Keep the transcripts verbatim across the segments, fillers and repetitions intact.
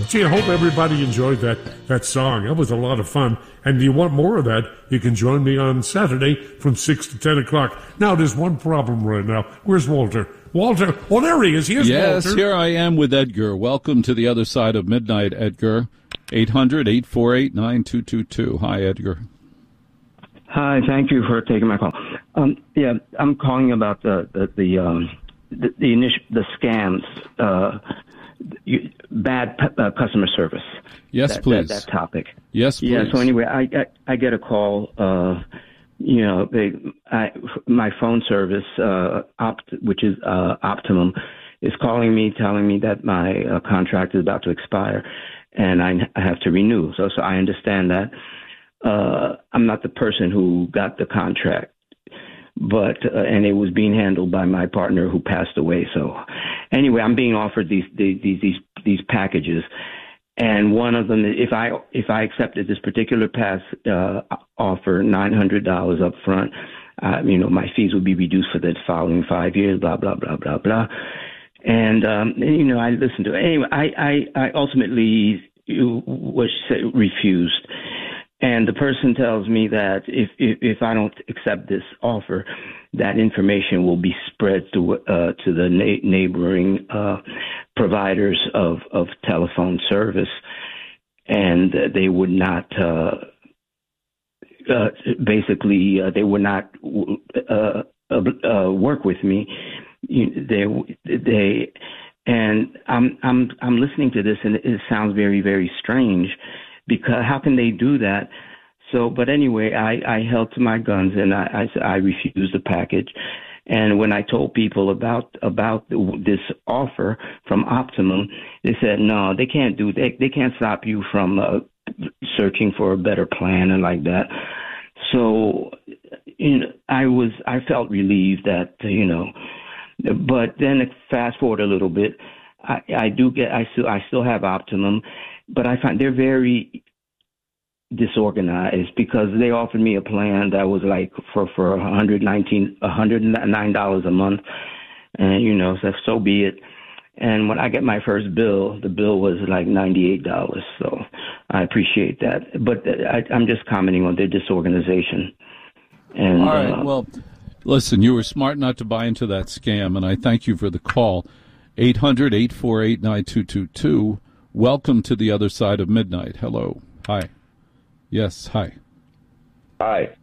Gee, I hope everybody enjoyed that, that song. That was a lot of fun. And you want more of that, you can join me on Saturday from six to ten o'clock. Now, there's one problem right now. Where's Walter? Walter? Oh, there he is. Here's yes, Walter. Here I am with Edgar. Welcome to the other side of midnight, Edgar. eight hundred, eight four eight, nine two two two. Hi, Edgar. Hi, thank you for taking my call. Um, yeah, I'm calling about the the the um, the, the initial the scams, uh, you, bad uh, customer service. Yes, that, please. That, that topic. Yes, please. Yeah. So anyway, I I, I get a call. Uh, you know, they I, my phone service, uh, Opt, which is uh, Optimum, is calling me, telling me that my uh, contract is about to expire, and I, I have to renew. So so I understand that. Uh, I'm not the person who got the contract, but uh, and it was being handled by my partner who passed away. So anyway, I'm being offered these these these these packages, and one of them, if I if I accepted this particular pass uh, offer, nine hundred dollars up front, uh, you know, my fees would be reduced for the following five years. Blah blah blah blah blah. And um, you know, I listened to it. Anyway. I I, I ultimately was refused. And the person tells me that if, if if I don't accept this offer, that information will be spread to uh, to the na- neighboring uh, providers of, of telephone service, and they would not uh, uh, basically uh, they would not uh, uh, work with me. They they and I'm I'm I'm listening to this, and it sounds very very strange. Because how can they do that? So, but anyway, I, I held to my guns, and I, I, I refused the package. And when I told people about about this offer from Optimum, they said no, they can't do they they can't stop you from uh, searching for a better plan and like that. So, you know, I was I felt relieved that you know, but then fast forward a little bit, I, I do get I still I still have Optimum. But I find they're very disorganized because they offered me a plan that was like for for one hundred nineteen, one hundred nine dollars a month, and you know, so so be it. And when I get my first bill, the bill was like ninety-eight dollars. So I appreciate that, but I, I'm just commenting on their disorganization. And all right, uh, well, listen, you were smart not to buy into that scam, and I thank you for the call. eight hundred, eight four eight, nine two two two. Welcome to the other side of midnight. Hello. Hi. Yes, hi. Hi.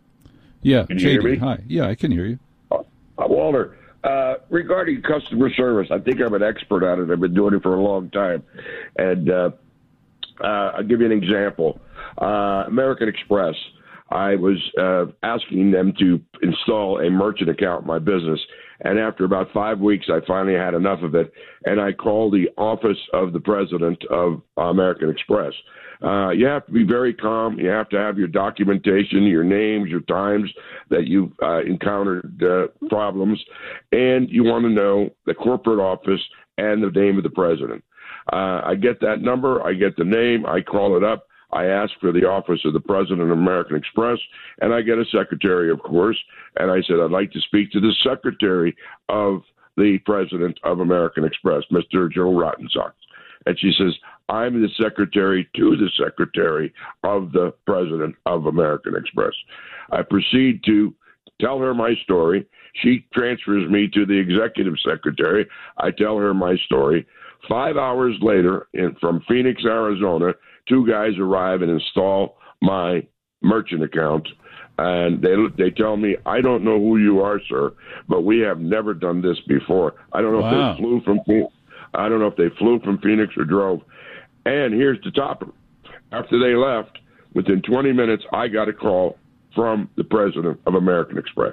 Yeah, can you J D, hear me? Hi. Yeah, I can hear you. Uh, Walter, uh, regarding customer service, I think I'm an expert at it. I've been doing it for a long time. And uh, uh, I'll give you an example. Uh, American Express, I was uh, asking them to install a merchant account in my business. And after about five weeks, I finally had enough of it, and I called the office of the president of American Express. Uh, you have to be very calm. You have to have your documentation, your names, your times that you've uh, encountered uh, problems, and you want to know the corporate office and the name of the president. Uh, I get that number. I get the name. I call it up. I ask for the office of the president of American Express, and I get a secretary, of course. And I said, I'd like to speak to the secretary of the president of American Express, Mister Joe Rottensock. And she says, I'm the secretary to the secretary of the president of American Express. I proceed to tell her my story. She transfers me to the executive secretary. I tell her my story. Five hours later, in, from Phoenix, Arizona, two guys arrive and install my merchant account, and they they tell me, I don't know who you are, sir, but we have never done this before. I don't know Wow. if they flew from I don't know if they flew from Phoenix or drove. And here's the topper. After they left, within twenty minutes, I got a call from the president of American Express.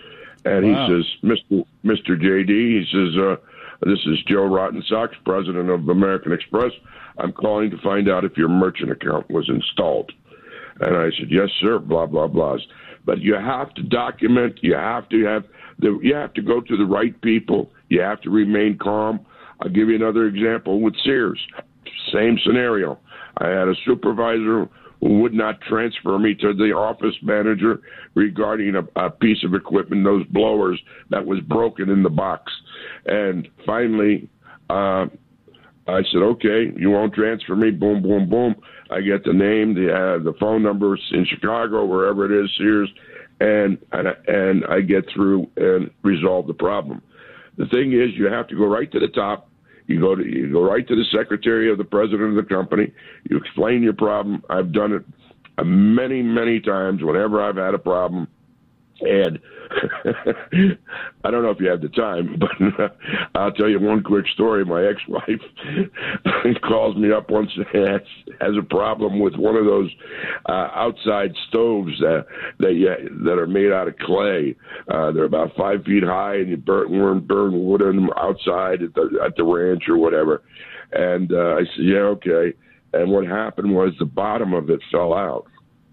And Wow. he says, Mister Mister J D, he says, uh, this is Joe Rottensock, president of American Express. I'm calling to find out if your merchant account was installed. And I said, yes, sir, blah, blah, blah. But you have to document. You have to have the, you have to go to the right people. You have to remain calm. I'll give you another example with Sears. Same scenario. I had a supervisor who would not transfer me to the office manager regarding a, a piece of equipment, those blowers that was broken in the box. And finally, uh, I said, okay, you won't transfer me. Boom, boom, boom. I get the name, the uh, the phone number in Chicago, wherever it is, Sears, and, and and I get through and resolve the problem. The thing is, you have to go right to the top. You go to you go right to the secretary of the president of the company. You explain your problem. I've done it many, many times whenever I've had a problem. And I don't know if you have the time, but I'll tell you one quick story. My ex-wife calls me up once and has, has a problem with one of those uh, outside stoves that that, you, that are made out of clay. Uh, they're about five feet high, and you burn, burn wood in them outside at the, at the ranch or whatever. And uh, I said, yeah, okay. And what happened was the bottom of it fell out.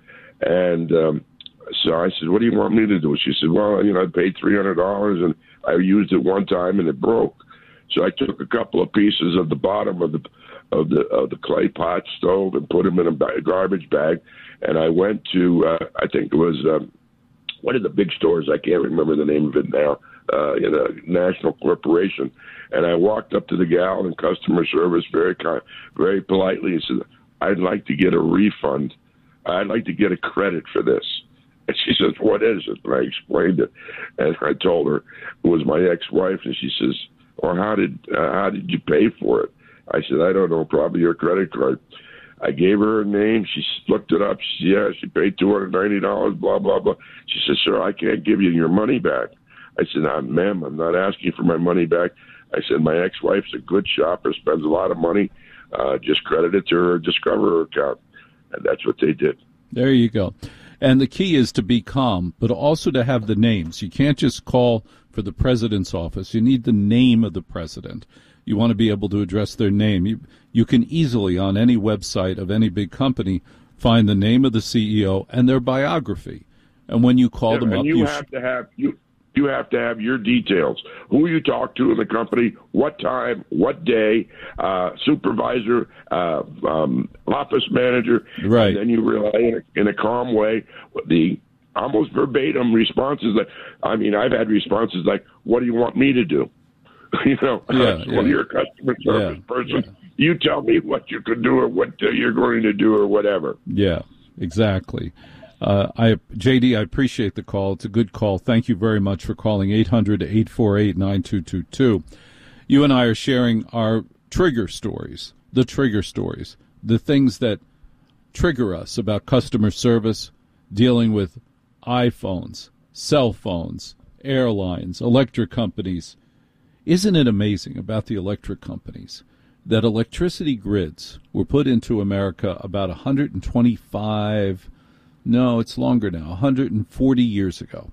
And um, so I said, what do you want me to do? She said, well, you know, I paid three hundred dollars and I used it one time and it broke. So I took a couple of pieces of the bottom of the of the of the clay pot stove and put them in a ba- garbage bag. And I went to, uh, I think it was um, one of the big stores. I can't remember the name of it now, uh, in a national corporation. And I walked up to the gal in customer service very kind, very politely and said, I'd like to get a refund. I'd like to get a credit for this. And she says, what is it? And I explained it. And I told her it was my ex-wife. And she says, well, how did uh, how did you pay for it? I said, I don't know, probably your credit card. I gave her her name. She looked it up. She said, yeah, she paid two hundred ninety dollars, blah, blah, blah. She said, sir, I can't give you your money back. I said, nah, ma'am, I'm not asking for my money back. I said, my ex-wife's a good shopper, spends a lot of money. Uh, just credit it to her Discover account. And that's what they did. There you go. And the key is to be calm, but also to have the names. You can't just call for the president's office. You need the name of the president. You want to be able to address their name. You, you can easily, on any website of any big company, find the name of the C E O and their biography. And when you call yeah, them and up, you, you have sh- to have you. You have to have your details, who you talk to in the company, what time, what day, uh, supervisor, uh, um, office manager. Right. And then you relay in a, in a calm way the almost verbatim responses. That, I mean, I've had responses like, what do you want me to do? you know, yeah, when yeah. you're a customer service yeah, person, yeah. you tell me what you can do or what uh, you're going to do or whatever. Yeah, exactly. Uh, I, J D, I appreciate the call. It's a good call. Thank you very much for calling eight hundred, eight four eight, nine two two two. You and I are sharing our trigger stories, the trigger stories, the things that trigger us about customer service, dealing with iPhones, cell phones, airlines, electric companies. Isn't it amazing about the electric companies that electricity grids were put into America about one hundred twenty-five No, it's longer now, one hundred forty years ago.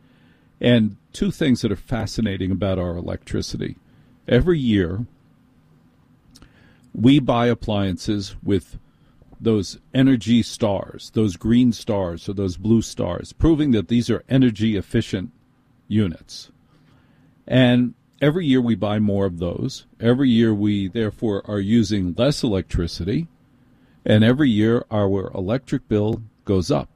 And two things that are fascinating about our electricity. Every year, we buy appliances with those energy stars, those green stars or those blue stars, proving that these are energy efficient units. And every year we buy more of those. Every year we, therefore, are using less electricity. And every year our electric bill goes up.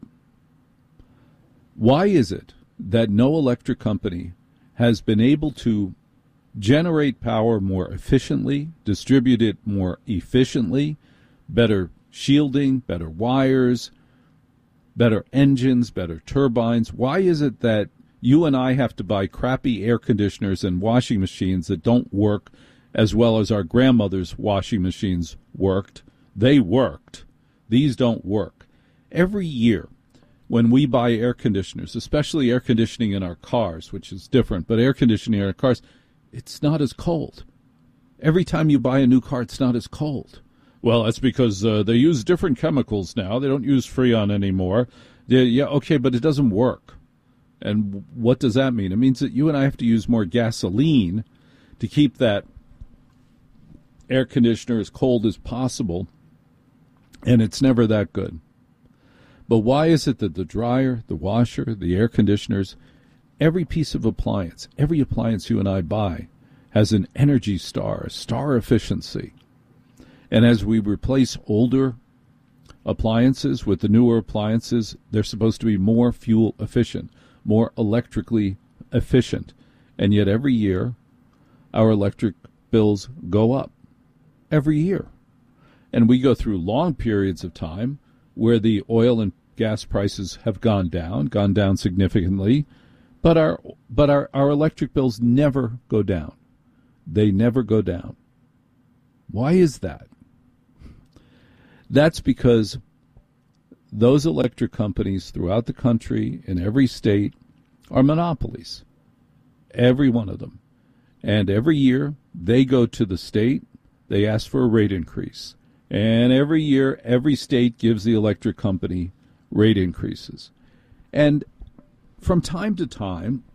Why is it that no electric company has been able to generate power more efficiently, distribute it more efficiently, better shielding, better wires, better engines, better turbines? Why is it that you and I have to buy crappy air conditioners and washing machines that don't work as well as our grandmother's washing machines worked? They worked. These don't work. Every year, when we buy air conditioners, especially air conditioning in our cars, which is different, but air conditioning in our cars, it's not as cold. Every time you buy a new car, it's not as cold. Well, that's because uh, they use different chemicals now. They don't use Freon anymore. They, yeah, okay, but it doesn't work. And what does that mean? It means that you and I have to use more gasoline to keep that air conditioner as cold as possible, and it's never that good. But why is it that the dryer, the washer, the air conditioners, every piece of appliance, every appliance you and I buy has an Energy Star, star efficiency? And as we replace older appliances with the newer appliances, they're supposed to be more fuel efficient, more electrically efficient. And yet every year our electric bills go up. every year. And we go through long periods of time where the oil and gas prices have gone down, gone down significantly, but our but our, our electric bills never go down. They never go down. Why is that? That's because those electric companies throughout the country, in every state, are monopolies. Every one of them. And every year, they go to the state, they ask for a rate increase. And every year, every state gives the electric company rate increases. And from time to time,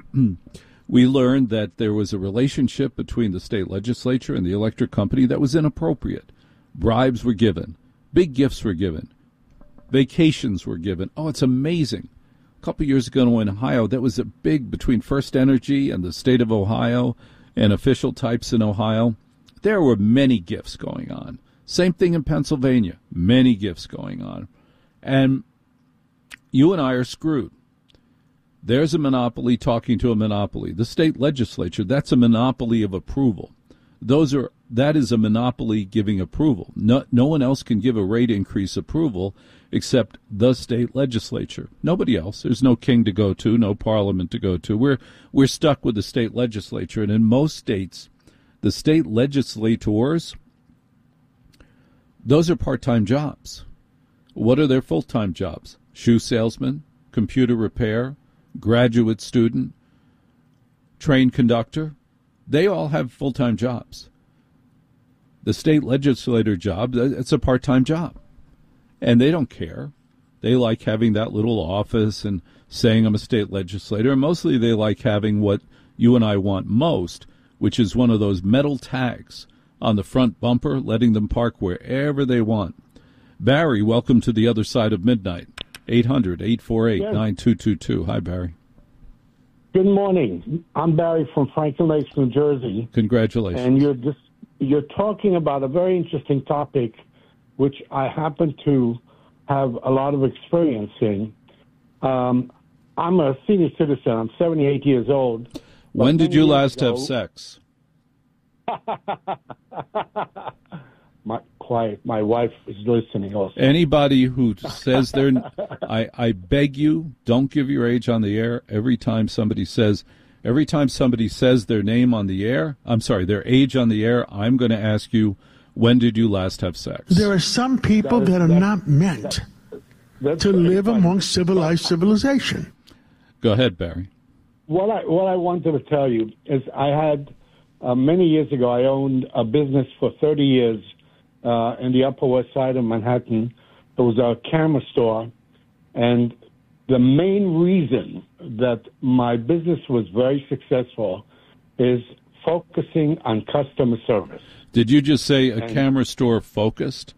we learned that there was a relationship between the state legislature and the electric company that was inappropriate. Bribes were given. Big gifts were given. Vacations were given. Oh, it's amazing. A couple of years ago in Ohio, that was a big between First Energy and the state of Ohio and official types in Ohio. There were many gifts going on. Same thing in Pennsylvania. Many gifts going on. And you and I are screwed. There's a monopoly talking to a monopoly. The state legislature, that's a monopoly of approval. Those are that is a monopoly giving approval. No, no one else can give a rate increase approval except the state legislature. Nobody else. There's no king to go to, no parliament to go to. We're we're stuck with the state legislature. And in most states, the state legislators, those are part-time jobs. What are their full-time jobs? Shoe salesman, computer repair, graduate student, train conductor. They all have full-time jobs. The state legislator job, it's a part-time job. And they don't care. They like having that little office and saying I'm a state legislator. And mostly they like having what you and I want most, which is one of those metal tags on the front bumper, letting them park wherever they want. Barry, welcome to the other side of midnight. eight hundred, eight four eight, nine two two two. Hi, Barry. Good morning. I'm Barry from Franklin Lakes, New Jersey. Congratulations. And you're just you're talking about a very interesting topic, which I happen to have a lot of experience in. Um, I'm a senior citizen. I'm seventy-eight years old. When did you last ago, have sex? my quiet. My wife is listening also. Anybody who says they're, I, I beg you, don't give your age on the air. Every time somebody says, every time somebody says their name on the air, I'm sorry, their age on the air, I'm going to ask you, when did you last have sex? There are some people that, is, that are that, not meant that, to live funny. among civilized civilization. Go ahead, Barry. What I what I wanted to tell you is I had, uh, many years ago, I owned a business for thirty years uh, in the Upper West Side of Manhattan. It was a camera store, and the main reason that my business was very successful is focusing on customer service. Did you just say a and, camera store focused?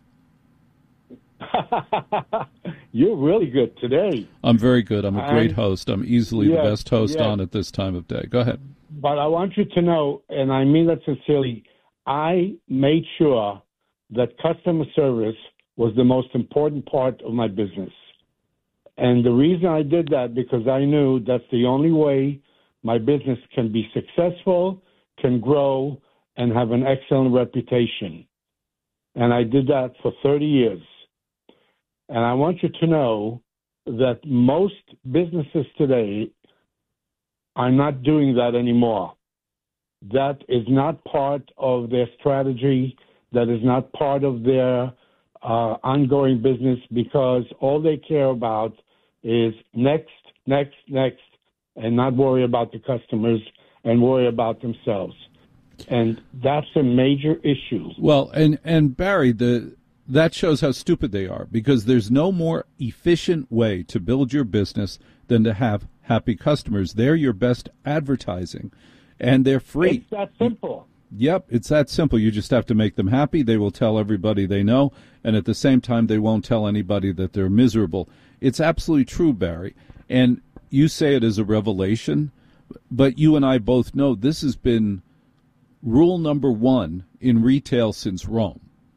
You're really good today. I'm very good. I'm a great and, host. I'm easily yes, the best host yes. on at this time of day. Go ahead. But I want you to know, and I mean that sincerely, I made sure that customer service was the most important part of my business. And the reason I did that, because I knew that's the only way my business can be successful, can grow, and have an excellent reputation. And I did that for thirty years. And I want you to know that most businesses today are not doing that anymore. That is not part of their strategy. That is not part of their uh, ongoing business, because all they care about is next, next, next, and not worry about the customers and worry about themselves. And that's a major issue. Well, and, and Barry, the that shows how stupid they are, because there's no more efficient way to build your business than to have happy customers. They're your best advertising, and they're free. It's that simple. Yep, it's that simple. You just have to make them happy. They will tell everybody they know, and at the same time, they won't tell anybody that they're miserable. It's absolutely true, Barry. And you say it as a revelation, but you and I both know this has been rule number one in retail since Rome.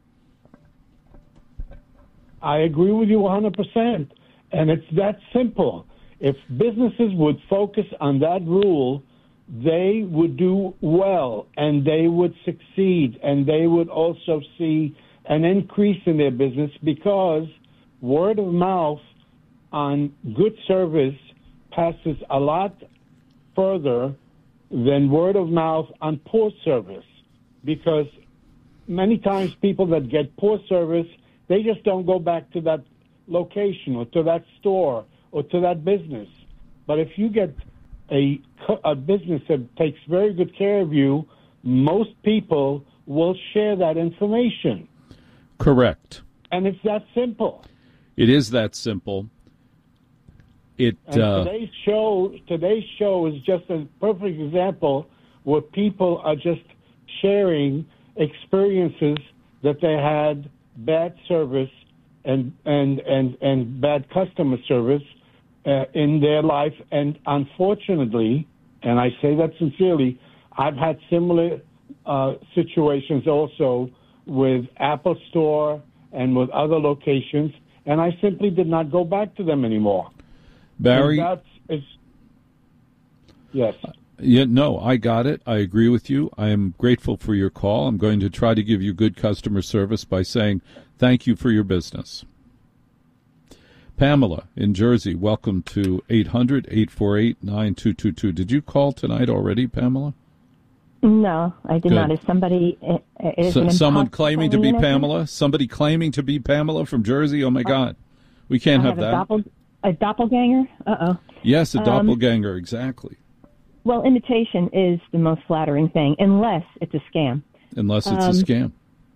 I agree with you one hundred percent. And it's that simple. If businesses would focus on that rule, they would do well and they would succeed and they would also see an increase in their business because word of mouth on good service passes a lot further than word of mouth on poor service, because many times people that get poor service, they just don't go back to that location or to that store or to that business. But if you get a, a business that takes very good care of you, most people will share that information. Correct. And it's that simple. It is that simple. It and uh, today's show today's show is just a perfect example where people are just sharing experiences that they had bad service and and and, and bad customer service uh, in their life. And unfortunately, and I say that sincerely, I've had similar uh, situations also with Apple Store and with other locations, and I simply did not go back to them anymore. Barry? And that's, it's, yes. Yeah, no, I got it. I agree with you. I am grateful for your call. I'm going to try to give you good customer service by saying thank you for your business. Pamela in Jersey, welcome to eight hundred, eight four eight, nine two two two. Did you call tonight already, Pamela? No, I did Good. not. Is somebody... Is so, someone claiming to be anything? Pamela? Somebody claiming to be Pamela from Jersey? Oh, my God. We can't I have, have that. A, doppel, a doppelganger? Uh-oh. Yes, a Um, doppelganger, exactly. Well, imitation is the most flattering thing, unless it's a scam. Unless it's um, a scam.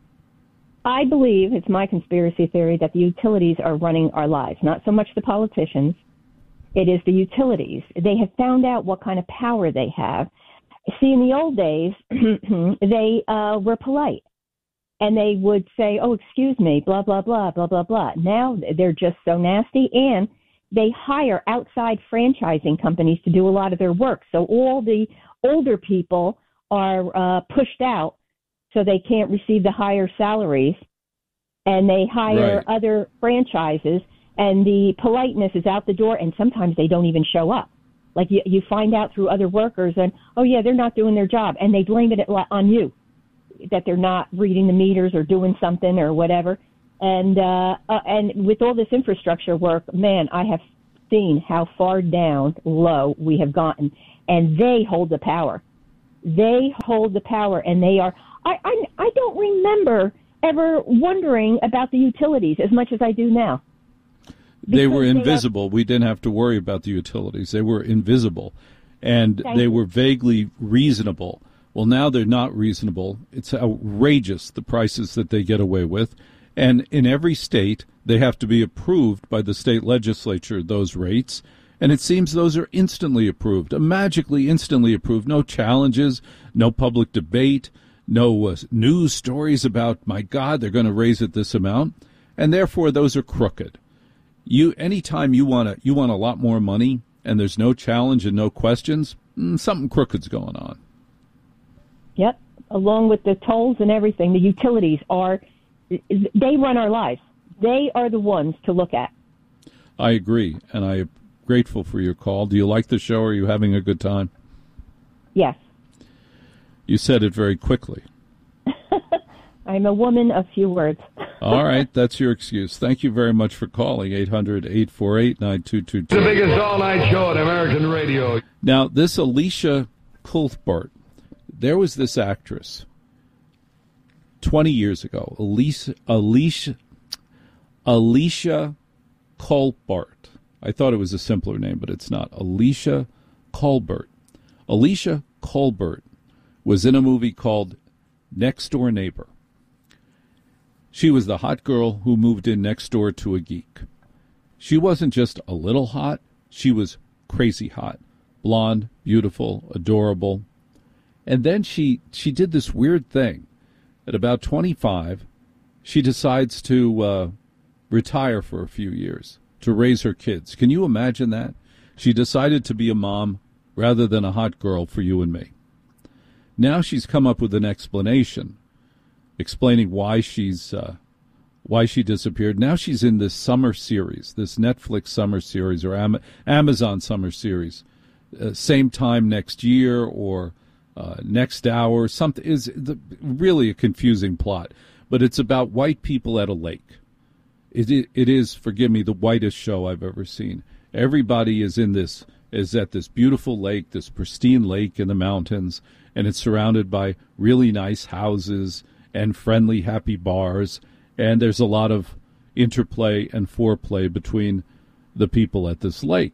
I believe, it's my conspiracy theory, that the utilities are running our lives, not so much the politicians. It is the utilities. They have found out what kind of power they have. See, in the old days, they uh, were polite, and they would say, oh, excuse me, blah, blah, blah, blah, blah, blah. Now they're just so nasty, and they hire outside franchising companies to do a lot of their work. So all the older people are uh, pushed out, so they can't receive the higher salaries, and they hire Right. other franchises, and the politeness is out the door, and sometimes they don't even show up. Like you, you find out through other workers, and, oh, yeah, they're not doing their job, and they blame it on you, that they're not reading the meters or doing something or whatever. And uh, uh, and with all this infrastructure work, man, I have seen how far down low we have gotten, and they hold the power. They hold the power, and they are. I I, I don't remember ever wondering about the utilities as much as I do now. They were Because they invisible. have- we didn't have to worry about the utilities. They were invisible, and Thank they you. were vaguely reasonable. Well, now they're not reasonable. It's outrageous, the prices that they get away with. And in every state, they have to be approved by the state legislature, those rates. And it seems those are instantly approved, magically instantly approved. No challenges, no public debate, no uh, news stories about, my God, they're going to raise it this amount. And therefore, those are crooked. You, anytime you want to, you want a lot more money, and there's no challenge and no questions, mm, something crooked's going on. Yep, along with the tolls and everything, the utilities are, they run our lives. They are the ones to look at. I agree, and I am grateful for your call. Do you like the show? Or are you having a good time? Yes. You said it very quickly. I'm a woman of few words. All right, that's your excuse. Thank you very much for calling, eight hundred, eight four eight, nine two two two. The biggest all-night show on American radio. Now, this Alicia Cuthbert, there was this actress twenty years ago, Alicia, Alicia, Alicia Colbert. I thought it was a simpler name, but it's not. Alicia Colbert. Alicia Colbert was in a movie called Next Door Neighbor. She was the hot girl who moved in next door to a geek. She wasn't just a little hot, she was crazy hot. Blonde, beautiful, adorable. And then she, she did this weird thing. At about twenty-five, she decides to uh, retire for a few years to raise her kids. Can you imagine that? She decided to be a mom rather than a hot girl for you and me. Now she's come up with an explanation, explaining why she's uh, why she disappeared. Now she's in this summer series, this Netflix summer series or Am- Amazon summer series, uh, same time next year or uh, next hour. Something is the, really a confusing plot, but it's about white people at a lake. It, it, it is, forgive me, the whitest show I've ever seen. Everybody is in this, is at this beautiful lake, this pristine lake in the mountains, and it's surrounded by really nice houses and friendly, happy bars, and there's a lot of interplay and foreplay between the people at this lake.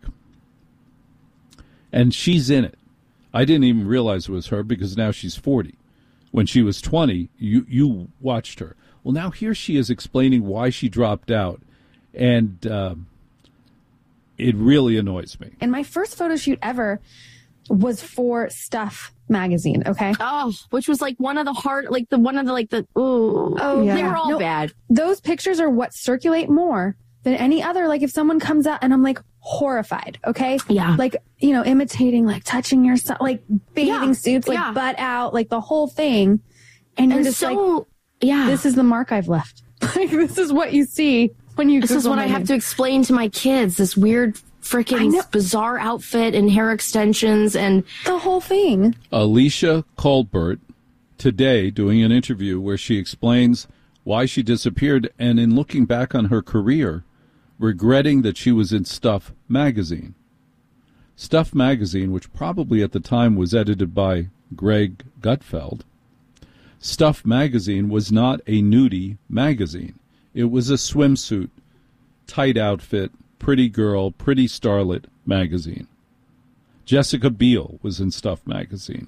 And she's in it. I didn't even realize it was her because now she's forty. When she was twenty, you, you watched her. Well, now here she is explaining why she dropped out, and uh, it really annoys me. And my first photo shoot ever was for Stuff magazine, okay? Oh, which was like one of the hard, like the one of the, like the, ooh. Oh, yeah. They They were all no, bad. Those pictures are what circulate more than any other. Like if someone comes out and I'm like horrified, okay? Yeah. Like, you know, imitating, like touching yourself, like bathing Yeah. suits, like Yeah. butt out, like the whole thing. And you're And just so, like, yeah. this is the mark I've left. Like this is what you see when you This Google is what my I have name. to explain to my kids. This weird I freaking know. bizarre outfit and hair extensions and The whole thing. Alicia Colbert today doing an interview where she explains why she disappeared and in looking back on her career, regretting that she was in Stuff magazine. Stuff magazine, which probably at the time was edited by Greg Gutfeld. Stuff magazine was not a nudie magazine. It was a swimsuit, tight outfit, pretty girl, pretty starlet magazine. Jessica Biel was in Stuff magazine.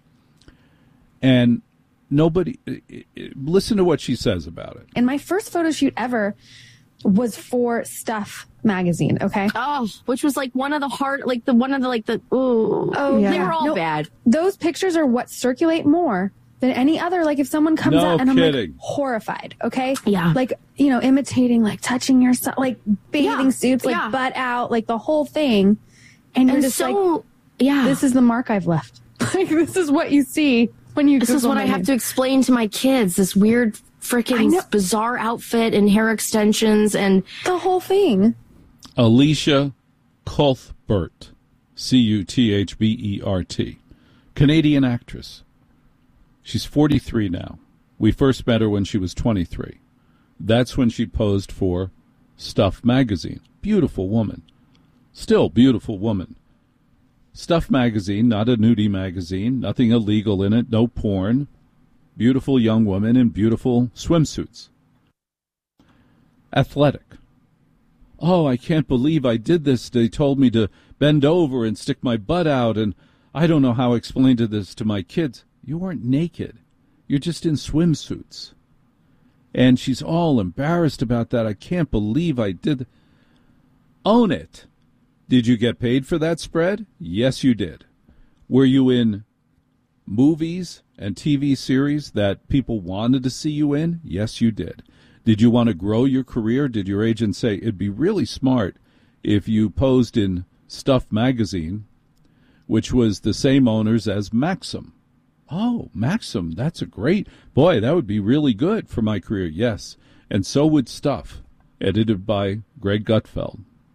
And nobody, listen to what she says about it. And my first photo shoot ever was for Stuff magazine, okay? oh, which was like one of the hard, like the one of the, like the, ooh. Oh, They yeah. were all No, bad. Those pictures are what circulate more than any other. Like if someone comes No out and I'm kidding. like horrified, okay? Yeah. Like, you know, imitating, like touching yourself, like bathing Yeah. suits, like Yeah. butt out, like the whole thing. And you're And just so, like, yeah. this is the mark I've left. Like this is what you see when you This is Google what my I have name. to explain to my kids. This weird I freaking know. bizarre outfit and hair extensions and The whole thing. Alicia Cuthbert, C U T H B E R T, Canadian actress. She's forty-three now. We first met her when she was twenty-three. That's when she posed for Stuff magazine. Beautiful woman. Still beautiful woman. Stuff magazine, not a nudie magazine, nothing illegal in it, no porn. Beautiful young woman in beautiful swimsuits. Athletic. Oh, I can't believe I did this. They told me to bend over and stick my butt out, and I don't know how I explained this to my kids. You weren't naked. You're just in swimsuits. And she's all embarrassed about that. I can't believe I did. Th-. Own it. Did you get paid for that spread? Yes, you did. Were you in movies and T V series that people wanted to see you in? Yes, you did. Did you want to grow your career? Did your agent say it'd be really smart if you posed in Stuff magazine, which was the same owners as Maxim? Oh, Maxim, that's a great, boy, that would be really good for my career. Yes, and so would Stuff, edited by Greg Gutfeld.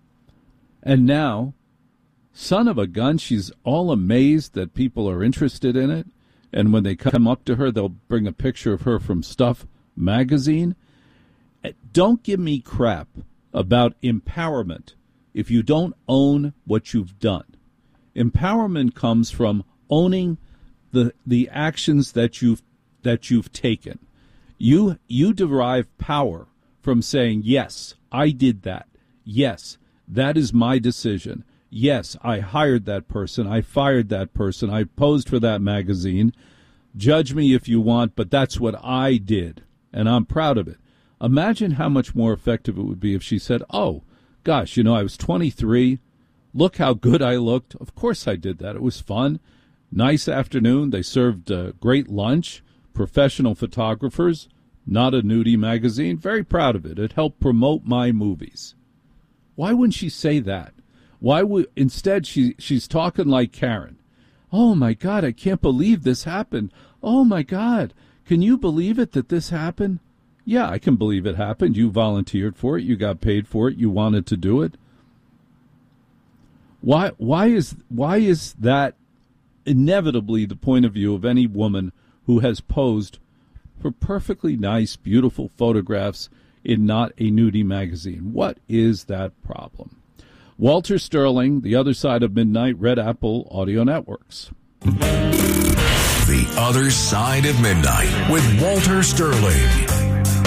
And now, son of a gun, she's all amazed that people are interested in it. And when they come up to her, they'll bring a picture of her from Stuff magazine. Don't give me crap about empowerment if you don't own what you've done. Empowerment comes from owning the the actions that you've that you've taken. You you derive power from saying, yes, I did that. Yes, that is my decision. Yes, I hired that person. I fired that person. I posed for that magazine. Judge me if you want, but that's what I did, and I'm proud of it. Imagine how much more effective it would be if she said, oh, gosh, you know, I was twenty-three. Look how good I looked. Of course I did that. It was fun. Nice afternoon. They served a great lunch. Professional photographers. Not a nudie magazine. Very proud of it. It helped promote my movies. Why wouldn't she say that? Why would instead she she's talking like Karen? Oh my God, I can't believe this happened. Oh my God, can you believe it that this happened? Yeah, I can believe it happened. You volunteered for it. You got paid for it. You wanted to do it. Why why is why is that inevitably the point of view of any woman who has posed for perfectly nice, beautiful photographs in not a nudie magazine? What is that problem? Walter Sterling, The Other Side of Midnight, Red Apple Audio Networks. The Other Side of Midnight with Walter Sterling.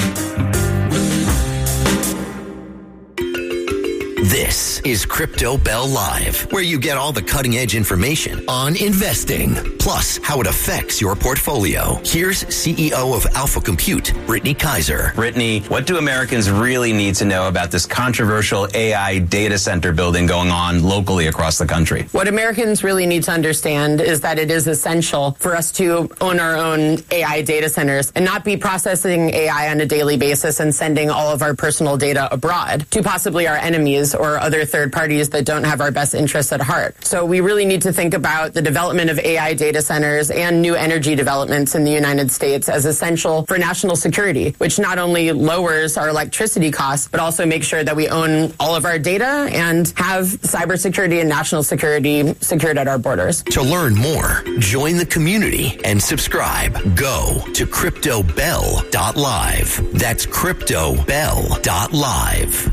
This is Crypto Bell Live, where you get all the cutting-edge information on investing, plus how it affects your portfolio. Here's C E O of Alpha Compute, Brittany Kaiser. Brittany, what do Americans really need to know about this controversial A I data center building going on locally across the country? What Americans really need to understand is that it is essential for us to own our own A I data centers and not be processing A I on a daily basis and sending all of our personal data abroad to possibly our enemies or other third parties that don't have our best interests at heart. So we really need to think about the development of A I data centers and new energy developments in the United States as essential for national security, which not only lowers our electricity costs, but also makes sure that we own all of our data and have cybersecurity and national security secured at our borders. To learn more, join the community and subscribe. Go to crypto bell dot live. That's crypto bell dot live.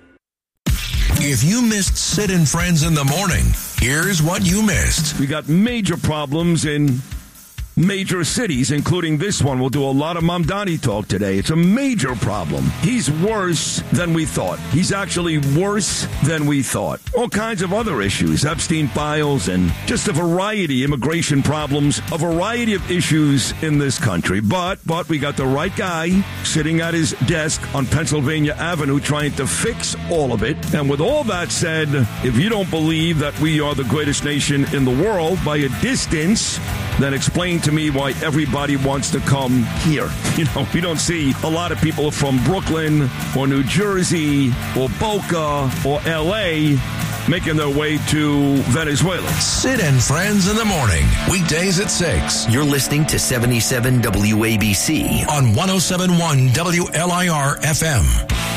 If you missed Sid and Friends in the morning, here's what you missed. We got major problems in major cities, including this one. We'll do a lot of Mamdani talk today. It's a major problem. He's worse than we thought. He's actually worse than we thought. All kinds of other issues, Epstein files, and just a variety, immigration problems, a variety of issues in this country. But, but we got the right guy sitting at his desk on Pennsylvania Avenue trying to fix all of it. And with all that said, if you don't believe that we are the greatest nation in the world by a distance, then explain to me why everybody wants to come here. You know, we don't see a lot of people from Brooklyn or New Jersey or Boca or L A making their way to Venezuela. Sid and Friends in the morning, weekdays at six. You're listening to seventy-seven W A B C on one oh seven point one W L I R F M.